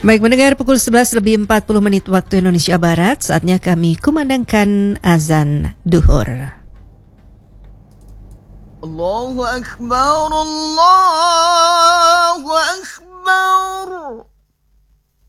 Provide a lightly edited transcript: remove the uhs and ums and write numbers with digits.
Baik, mendengar pukul 11 lebih 40 menit waktu Indonesia Barat, saatnya kami kumandangkan azan duhur. Allahu Akbar, Allah